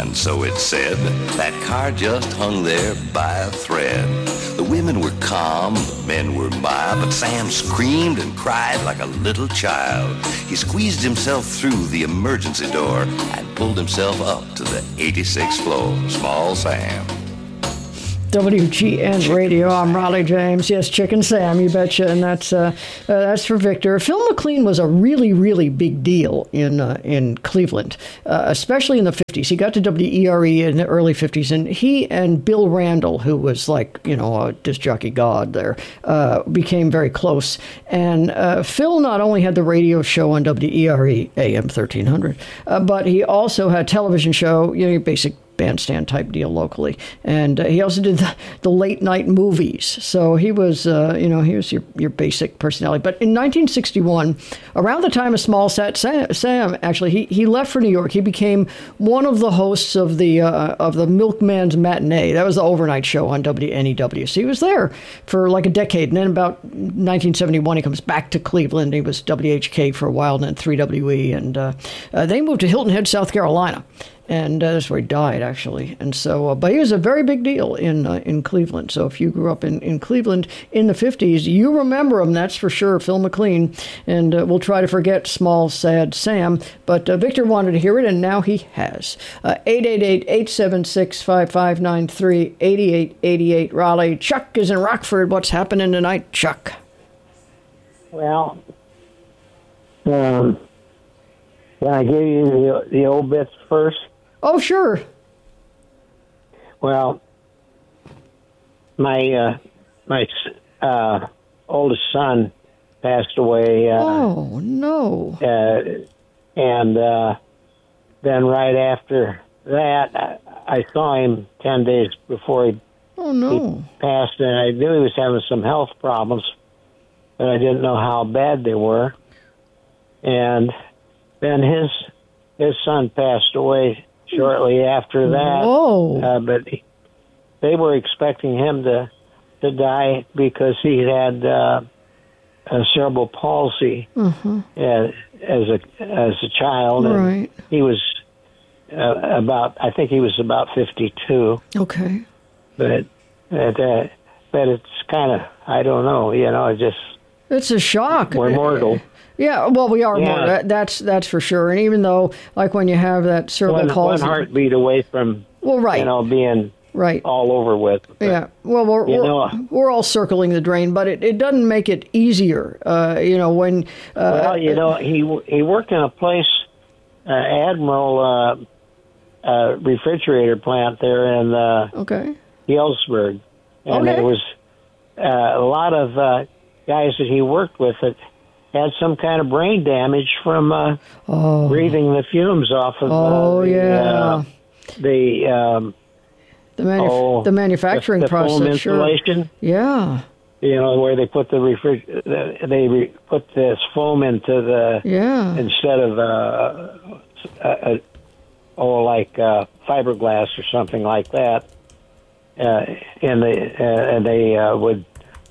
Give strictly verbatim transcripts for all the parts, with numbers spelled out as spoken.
and so it said. That car just hung there by a thread. The women were calm, the men were mild, but Sam screamed and cried like a little child. He squeezed himself through the emergency door and pulled himself up to the eighty-sixth floor. Small Sam. W G N Radio. I'm Raleigh James. Yes, Chicken Sam, you betcha. And that's uh, uh, that's for Victor. Phil McLean was a really, really big deal in uh, in Cleveland, uh, especially in the fifties. He got to W E R E in the early fifties, and he and Bill Randall, who was like, you know, a disc jockey god there, uh, became very close. And uh, Phil not only had the radio show on W E R E, A M thirteen hundred, uh, but he also had a television show, you know, your basic bandstand type deal locally, and uh, he also did the, the late night movies. So he was, uh, you know, he was your, your basic personality. But in nineteen sixty-one, around the time of Small Set Sam, Sam actually, he, he left for New York. He became one of the hosts of the uh, of the Milkman's Matinee. That was the overnight show on W N E W. So he was there for like a decade, and then about nineteen seventy-one, he comes back to Cleveland. He was W H K for a while, and then three W E, and uh, uh, they moved to Hilton Head, South Carolina. And uh, that's where he died, actually. And so, uh, but he was a very big deal in uh, in Cleveland. So if you grew up in, in Cleveland in the fifties, you remember him, that's for sure, Phil McLean. And uh, we'll try to forget Small, Sad Sam. But uh, Victor wanted to hear it, and now he has. Uh, eight eight eight, eight seven six, five five nine three, eight eight eight eight, Raleigh. Chuck is in Rockford. What's happening tonight, Chuck? Well, um, can I give you the, the old bits first? Oh, sure. Well, my uh, my uh, oldest son passed away. Uh, oh, no. Uh, and uh, then right after that, I, I saw him ten days before he, oh, no. he passed, and I knew he was having some health problems, but I didn't know how bad they were. And then his his son passed away shortly after that. Whoa. Uh, but he, they were expecting him to to die because he had uh, a cerebral palsy uh-huh. as, as a as a child. And right. He was uh, about, I think he was about fifty-two. Okay. But it, uh, but it's kind of, I don't know, you know, it just. It's a shock. We're mortal. Yeah, well, we are yeah. mortal. That, that's that's for sure. And even though, like when you have that cerebral one, palsy, one heartbeat away from, well, right, you know, being right all over with. But, yeah. Well, we're we're, know, we're all circling the drain, but it, it doesn't make it easier. Uh, you know, when. Uh, well, you know, he he worked in a place, uh, Admiral uh, uh, refrigerator plant there in uh, okay. Healdsburg, and okay. there was uh, a lot of uh, guys that he worked with that had some kind of brain damage from uh, oh. breathing the fumes off of oh, uh, the, yeah. uh, the um, the, manuf- oh, the manufacturing the, the process. foam insulation. Sure. Yeah. You know, where they put the refrig- they re- put this foam into the yeah instead of uh, a, a, oh like uh, fiberglass or something like that. Uh, and they uh, and they uh, would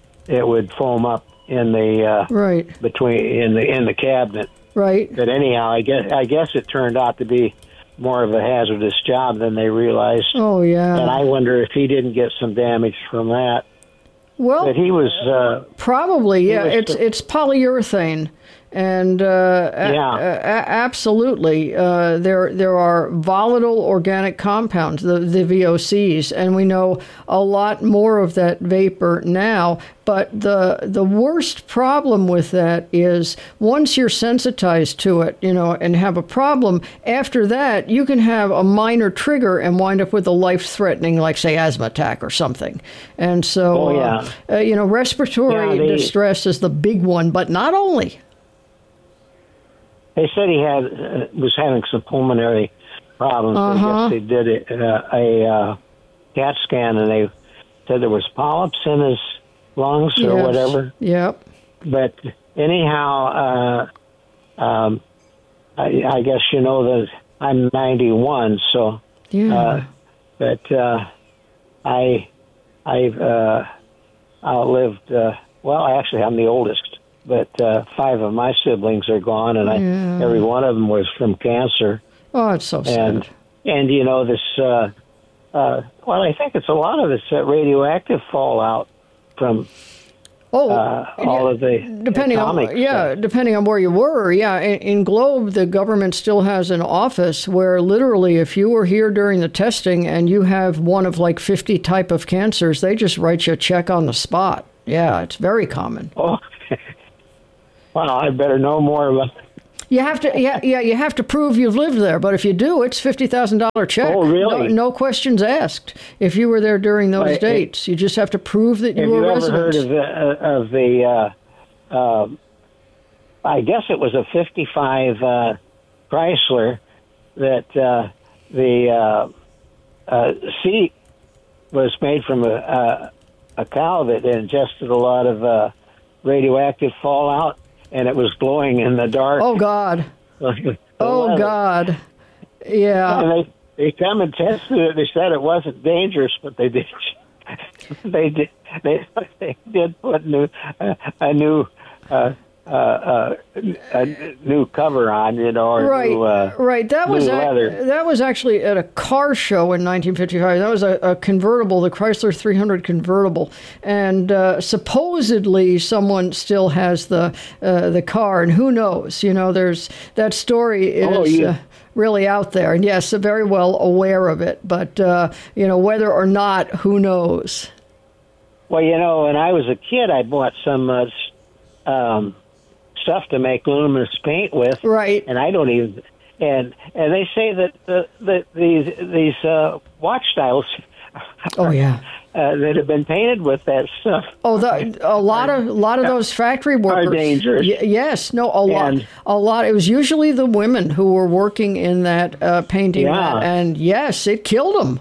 it would foam up in the uh, right between in the in the cabinet. Right. But anyhow, I guess I guess it turned out to be more of a hazardous job than they realized. Oh yeah. And I wonder if he didn't get some damage from that. Well, but he was uh, probably yeah. Was, it's it's polyurethane. And uh, yeah. a- a- absolutely, uh, there there are volatile organic compounds, the, the V O Cs, and we know a lot more of that vapor now. But the the worst problem with that is once you're sensitized to it, you know, and have a problem, after that you can have a minor trigger and wind up with a life-threatening, like say, asthma attack or something. And so, oh, yeah. uh, uh, you know, respiratory yeah, they, distress is the big one, but not only. They said he had uh, was having some pulmonary problems. Uh-huh. I guess they did a, uh, a uh, CAT scan, and they said there was polyps in his lungs yes. or whatever. Yep. But anyhow, uh, um, I, I guess you know that I'm ninety-one, so. Yeah. Uh, but uh, I I've uh, outlived. Uh, well, actually, I'm the oldest. But uh, five of my siblings are gone, and I, yeah. every one of them was from cancer. Oh, it's so sad. And and you know this. Uh, uh, well, I think it's a lot of it's uh, radioactive fallout from. Oh, uh, all yeah, of the depending atomic on yeah, stuff. depending on where you were, yeah. In, in Globe, the government still has an office where literally, if you were here during the testing and you have one of like fifty type of cancers, they just write you a check on the spot. Yeah, it's very common. Oh, well, I better know more about. You have to, yeah, yeah. You have to prove you've lived there, but if you do, it's fifty thousand dollar check. Oh, really? No, no questions asked. If you were there during those Right. dates, you just have to prove that you Have were you a ever resident. heard of the, uh, of the uh, uh, I guess it was a fifty-five uh, Chrysler that uh, the uh, uh, seat was made from a, a, a cow that ingested a lot of uh, radioactive fallout, and it was glowing in the dark. Oh God! The Oh leather. God! Yeah. And they they come and tested it. They said it wasn't dangerous, but they did. They did. They they did put new uh, a new uh, uh, uh, a new cover on, you know, or Right, new, uh, right. That was new ac- leather. that was actually at a car show in nineteen fifty-five. That was a, a convertible, the Chrysler three hundred convertible, and uh, supposedly someone still has the uh, the car, and who knows? You know, there's that story is. Oh, yeah. Uh, really out there, and yes, very well aware of it, but uh, you know, whether or not, who knows? Well, you know, when I was a kid, I bought some uh, s- um, stuff to make luminous paint with, Right. and I don't even. And and they say that the, the, these these uh, watch dials Oh yeah. uh, that have been painted with that stuff. Oh, the, a lot of a lot of those factory workers dangerous. Y- yes, no, a lot, And- a lot. It was usually the women who were working in that uh, painting, Yeah. that, and yes, it killed them.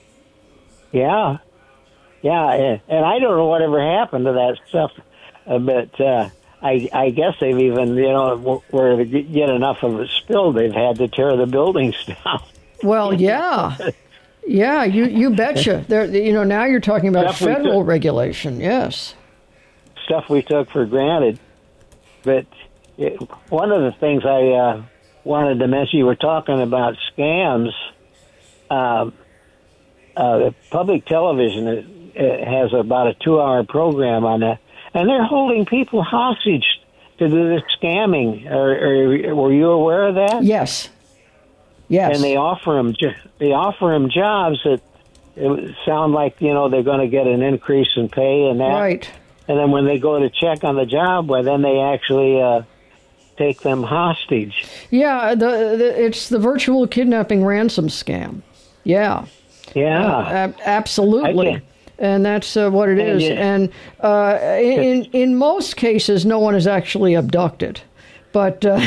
Yeah, yeah, and, and I don't know whatever happened to that stuff, uh, but uh, I I guess they've even you know w- where to get get enough of it spilled, they've had to tear the buildings down. Well, yeah, yeah, you you betcha. There, you know, now you're talking about Stuff we federal took- regulation. Yes. Stuff we took for granted, but it, one of the things I uh, wanted to mention, you were talking about scams. Um, uh, public television uh, has about a two-hour program on that, and they're holding people hostage to do this scamming. Are, are, were you aware of that? Yes. Yes. And they offer them they offer them jobs that it sound like you know they're going to get an increase in pay and that. Right. And then when they go to check on the job, well, then they actually uh, take them hostage. Yeah. The, the it's the virtual kidnapping ransom scam. Yeah. Yeah. Ab- absolutely. I can- And that's uh, what it And is. you- And uh, in in most cases, no one is actually abducted, but uh,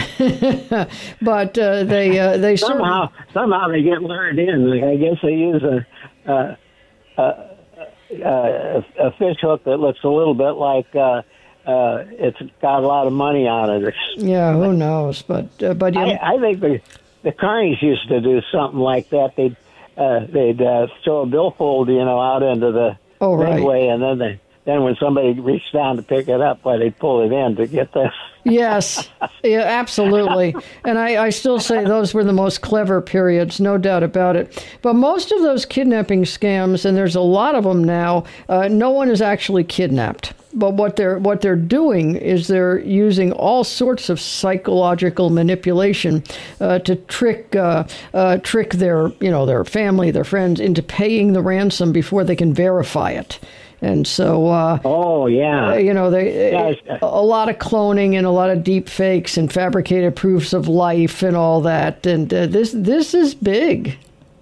but uh, they uh, they certainly. somehow somehow they get lured in. I guess they use a a, a, a, a fish hook that looks a little bit like uh, uh, it's got a lot of money on it. Or Yeah, who knows? But uh, but you know, I, I think the the Carnies used to do something like that. They'd uh, they'd uh, throw a billfold, you know, out into the Oh, right. midway, and then they then when somebody reached down to pick it up, why they'd pull it in to get the. yes, yeah, absolutely. And I, I still say those were the most clever periods, no doubt about it. But most of those kidnapping scams, and there's a lot of them now, uh, no one is actually kidnapped. But what they're what they're doing is they're using all sorts of psychological manipulation uh, to trick uh, uh, trick their you know their family, their friends into paying the ransom before they can verify it. And so, uh, Oh yeah. you know, they Yeah, it's- a lot of cloning and a lot of deep fakes and fabricated proofs of life and all that. And uh, this this is big.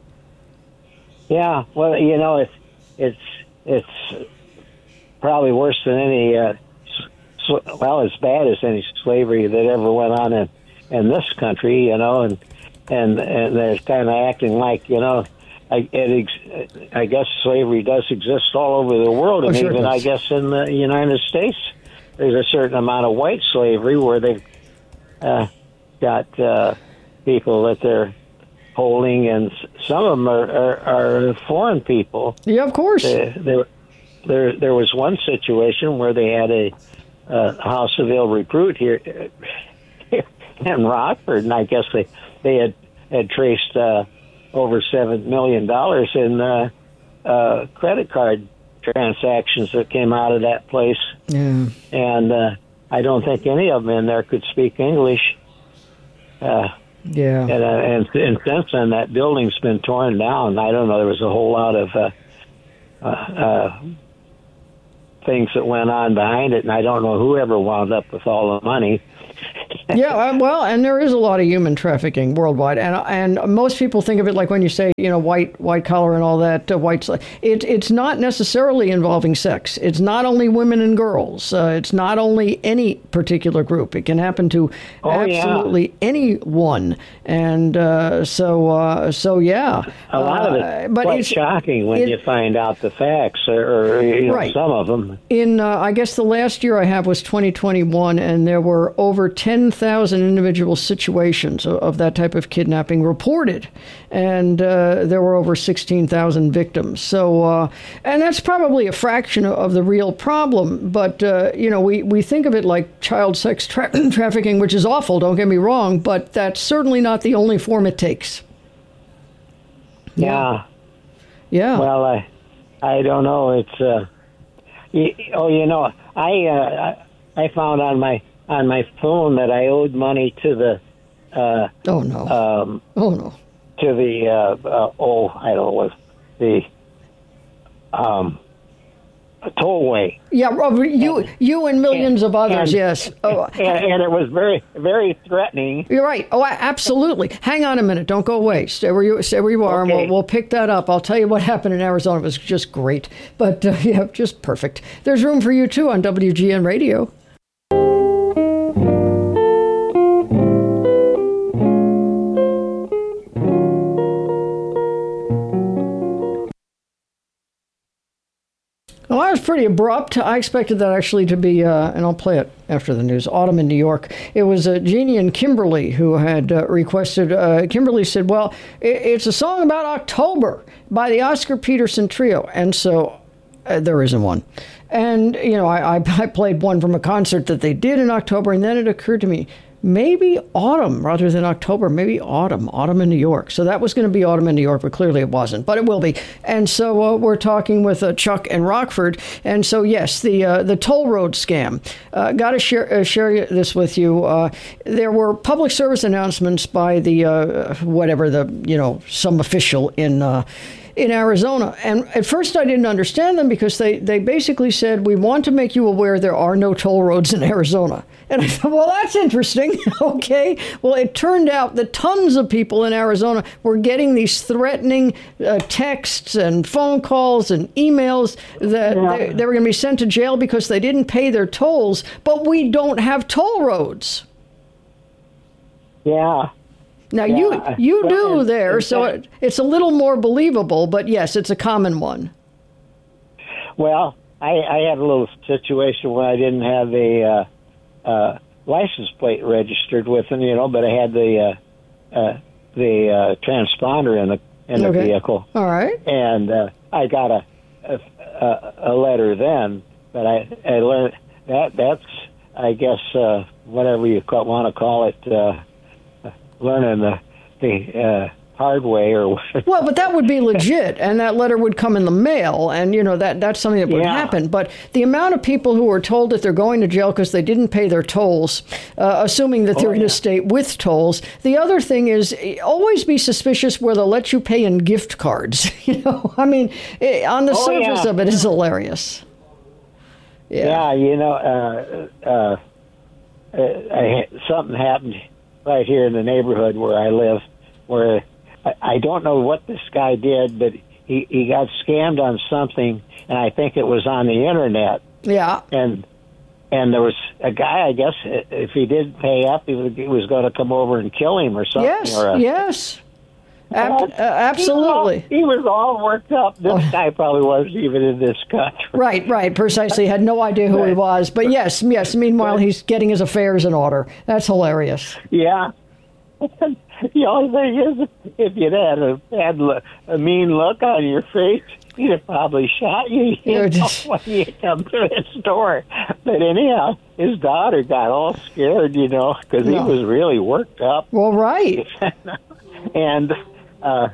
Yeah, well, you know, it's it's it's probably worse than any, uh, sl- well, as bad as any slavery that ever went on in in this country, you know, and and and they're kind of acting like, you know, I it ex- I guess slavery does exist all over the world, and Oh, sure it even I does. guess in the United States, there's a certain amount of white slavery where they've uh, got uh, people that they're holding, and s- some of them are, are, are foreign people. Yeah, of course. Uh, there, there, there was one situation where they had a uh, House of Ill recruit here in Rockford, and I guess they they had had traced uh, over seven million dollars in uh, uh, credit card transactions that came out of that place. Yeah. And uh, I don't think any of them in there could speak English. Uh, yeah. And, uh, and, and since then, that building's been torn down. I don't know. There was a whole lot of uh, uh, uh, things that went on behind it, and I don't know who ever wound up with all the money. Yeah, uh, well, and there is a lot of human trafficking worldwide, and and most people think of it like when you say, you know, white white collar and all that, uh, white. Sl- it, it's not necessarily involving sex. It's not only women and girls. Uh, it's not only any particular group. It can happen to oh, absolutely yeah. anyone, and uh, so uh, so yeah. A lot of it, uh, but quite it's shocking when it, you find out the facts, or, or you know, right. some of them. In uh, I guess the last year I have was twenty twenty-one, and there were over ten thousand individual situations of, of that type of kidnapping reported, and uh, there were over sixteen thousand victims. So, uh, and that's probably a fraction of the real problem. But uh, you know, we, we think of it like child sex tra- trafficking, which is awful. Don't get me wrong, but that's certainly not the only form it takes. Yeah. Yeah. Well, I I don't know. It's uh, you, oh, you know, I uh, I found on my on my phone that I owed money to the uh, oh no um, oh no to the uh, uh, oh I don't know what the um tollway. Yeah, Robert, you you and millions and, of others. and, yes. Oh, and, and it was very very threatening. You're right. Oh, absolutely. Hang on a minute. Don't go away. Stay where you stay where you are, Okay. and we'll, we'll pick that up. I'll tell you what happened in Arizona. It was just great. But uh, yeah, just perfect. There's room for you too on W G N Radio. Well, that was pretty abrupt. I expected that actually to be, uh, and I'll play it after the news, Autumn in New York. It was uh, Jeannie and Kimberly who had uh, requested. Uh, Kimberly said, well, it, it's a song about October by the Oscar Peterson Trio. And so uh, there isn't one. And, you know, I, I, I played one from a concert that they did in October, and then it occurred to me, maybe autumn rather than October, maybe autumn, autumn in New York. So that was going to be autumn in New York, but clearly it wasn't, but it will be. And so uh, we're talking with uh, Chuck and Rockford. And so, yes, the uh, the toll road scam. Uh, Got to share uh, share this with you. Uh, there were public service announcements by the, uh, whatever, the, you know, some official in uh in Arizona. And at first I didn't understand them because they, they basically said, we want to make you aware there are no toll roads in Arizona. And I thought, well, that's interesting. Okay. Well, it turned out that tons of people in Arizona were getting these threatening uh, texts and phone calls and emails that Yeah. they, they were going to be sent to jail because they didn't pay their tolls, but we don't have toll roads. Yeah. Now, Yeah. you you do Well, there, and- so it, it's a little more believable, but yes, it's a common one. Well, I, I had a little situation where I didn't have a uh, uh, license plate registered with them, you know, but I had the uh, uh, the uh, transponder in the in the Okay. vehicle, All right. and uh, I got a, a a letter then. But I I learned that that's I guess uh, whatever you call, want to call it, uh, learning the the uh, hard way or whatever. Well, but that would be legit, and that letter would come in the mail, and, you know, that that's something that would Yeah. happen. But the amount of people who are told that they're going to jail because they didn't pay their tolls, uh, assuming that they're Oh, in yeah. a state with tolls. The other thing is, eh, always be suspicious where they'll let you pay in gift cards. You know, I mean, eh, on the Oh, surface yeah. of it is hilarious. Yeah. Yeah, you know, uh, uh, uh, I, something happened right here in the neighborhood where I live, where I, I don't know what this guy did, but he, he got scammed on something, and I think it was on the internet. Yeah. And and there was a guy, I guess, if he didn't pay up, he was, he was going to come over and kill him or something. Yes. Or a, Yes. Ab- uh, He absolutely. was, all, he was all worked up. This Oh. guy probably wasn't even in this country. Right, right, precisely. Had no idea who he Right. was. But yes, yes, meanwhile, he's getting his affairs in order. That's hilarious. Yeah. The only thing is, if you'd had a, had a mean look on your face, he'd have probably shot you, you You're know, just- when you come to the store. But anyhow, his daughter got all scared, you know, because No. he was really worked up. Well, right. And uh,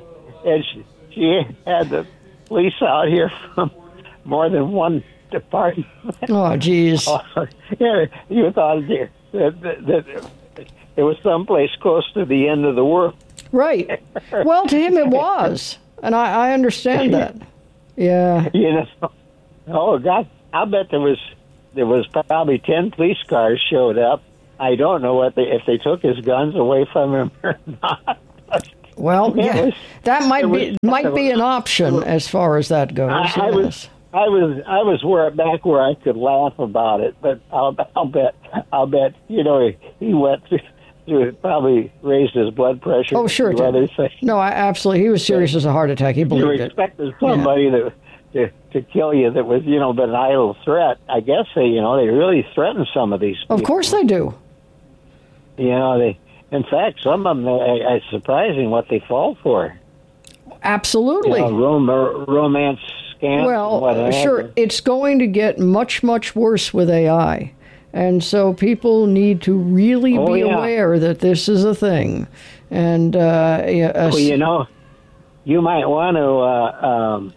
and she, she had the police out here from more than one department. Oh, geez. Yeah, you thought that, that, that it was someplace close to the end of the world. Right. Well, to him it was, and I, I understand that. Yeah. You know. Oh God, I bet there was there was probably ten police cars showed up. I don't know what they if they took his guns away from him or not. Well, yeah, was, that might be was, might be an option as far as that goes. I, yes. I was I was I was where back where I could laugh about it, but I'll I'll bet I'll bet you know he, he went through, through probably raised his blood pressure. Oh, sure. Other things. No, I, absolutely. He was serious as a heart attack. He believed you it. expected somebody yeah. to, to to kill you that was you know but an idle threat. I guess they you know they really threaten some of these people. Of course they do. You know they. In fact, some of them are surprising what they fall for. Absolutely. You know, rom- romance scams. Well, sure. It's going to get much, much worse with A I. And so people need to really oh, be yeah. aware that this is a thing. And, uh, yeah, well, you know, you might want to, uh, um,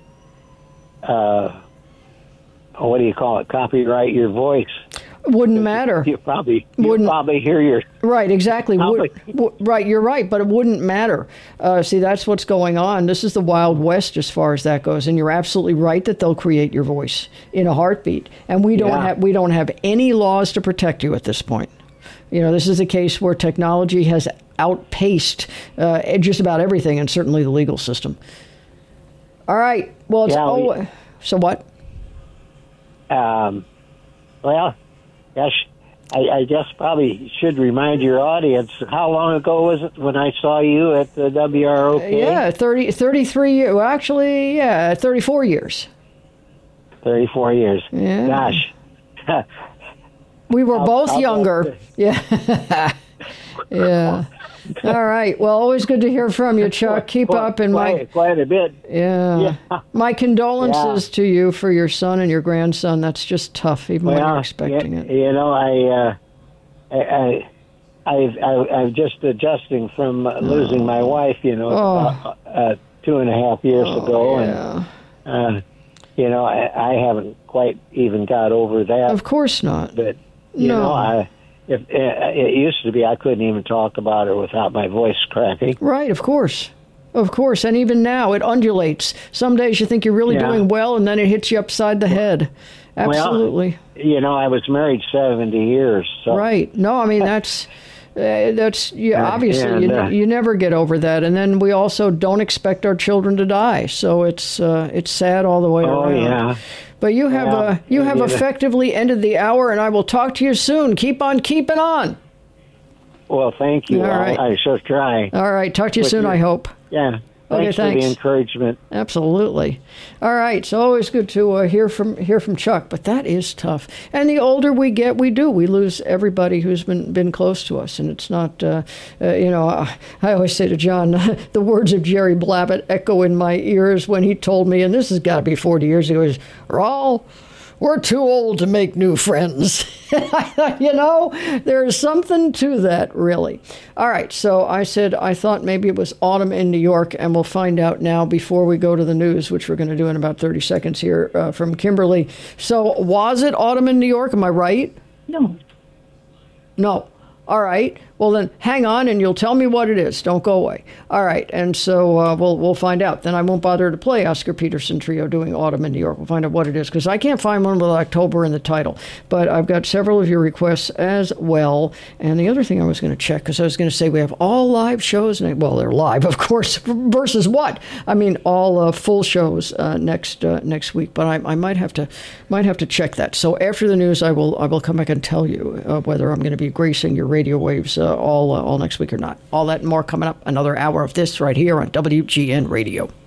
uh, what do you call it, copyright your voice. Wouldn't matter. You probably you wouldn't probably hear your right exactly. Would, w- right, you're right, but it wouldn't matter. Uh, see, that's what's going on. This is the Wild West as far as that goes, and you're absolutely right that they'll create your voice in a heartbeat, and we don't yeah. have we don't have any laws to protect you at this point. You know, this is a case where technology has outpaced uh, just about everything, and certainly the legal system. All right. Well, it's yeah, oh, we, so what? Um. Well. Gosh, I, I guess probably should remind your audience, how long ago was it when I saw you at the W R O K? Uh, yeah, thirty, thirty-three years. Well, actually, yeah, thirty-four years. thirty-four years. Yeah. Gosh. We were I'll, both I'll younger. Yeah. Yeah. All right. Well, always good to hear from you, Chuck. Keep quite, up. And quite, my quite a bit. Yeah. yeah. My condolences yeah. to you for your son and your grandson. That's just tough, even well, when you're expecting you, it. You know, I, uh, I, I, I've, I, I'm just adjusting from losing my wife. You know, oh. about, uh, two and a half years oh, ago, yeah. and uh, you know, I, I haven't quite even got over that. Of course not. But you no. know, I. If, uh, it used to be I couldn't even talk about it without my voice cracking. Right, of course. Of course, and even now it undulates. Some days you think you're really yeah. doing well, and then it hits you upside the head. Absolutely. Well, you know, I was married seventy years. So. Right. No, I mean, that's... Uh, that's yeah, obviously and, you, uh, you never get over that, and then we also don't expect our children to die, so it's uh, it's sad all the way oh, around. Yeah. But you have yeah. uh, you have yeah. effectively ended the hour, and I will talk to you soon. Keep on keeping on. Well, thank you. All right. I, I shall try. All right, talk to you With soon. your, I hope. Yeah. Okay, thanks, thanks for the encouragement. Absolutely. All right. It's always good to uh, hear from hear from Chuck, but that is tough. And the older we get, we do. We lose everybody who's been, been close to us. And it's not, uh, uh, you know, I, I always say to John, the words of Jerry Blabbett echo in my ears when he told me, and this has got to be forty years ago, is, Raul, we're too old to make new friends. You know, there's something to that, really. All right, so I said I thought maybe it was autumn in New York, and we'll find out now before we go to the news, which we're going to do in about thirty seconds here uh, from Kimberly. So was it autumn in New York? Am I right? No. No. All right. Well, then hang on and you'll tell me what it is. Don't go away. All right. And so uh, we'll we'll find out. Then I won't bother to play Oscar Peterson Trio doing Autumn in New York. We'll find out what it is because I can't find one with October in the title. But I've got several of your requests as well. And the other thing I was going to check, because I was going to say we have all live shows. And, well, they're live, of course, versus what? I mean, all uh, full shows uh, next uh, next week. But I, I might have to might have to check that. So after the news, I will I will come back and tell you uh, whether I'm going to be gracing your radio waves uh, all uh, all next week or not. All that and more coming up. Another hour of this right here on W G N Radio.